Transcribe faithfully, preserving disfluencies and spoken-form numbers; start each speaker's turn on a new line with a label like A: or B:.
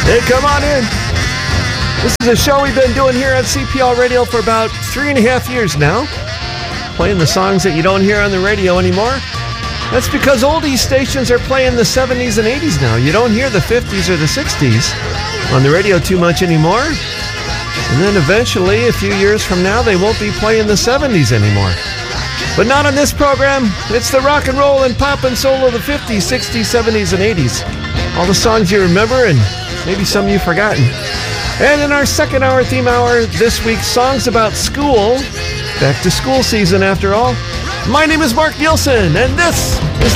A: Hey, come on in. This is a show we've been doing here at C P L Radio for about three and a half years now. Playing the songs that you don't hear on the radio anymore. That's because oldies stations are playing the seventies and eighties now. You don't hear the fifties or the sixties on the radio too much anymore. And then eventually, a few years from now, they won't be playing the seventies anymore. But not on this program. It's the rock and roll and pop and soul of the fifties, sixties, seventies, and eighties. All the songs you remember and maybe some you've forgotten. And in our second hour theme hour this week, songs about school. Back to school season after all. My name is Mark Nielsen, and this is